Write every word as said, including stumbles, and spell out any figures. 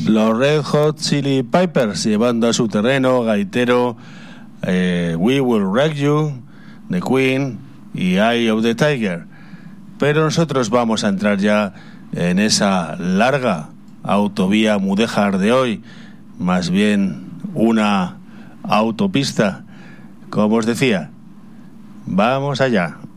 Los Red Hot Chili Peppers llevando a su terreno gaitero eh, We Will Wreck You, The Queen y Eye of the Tiger. Pero nosotros vamos a entrar ya en esa larga autovía mudéjar de hoy, más bien una autopista, como os decía. Vamos allá.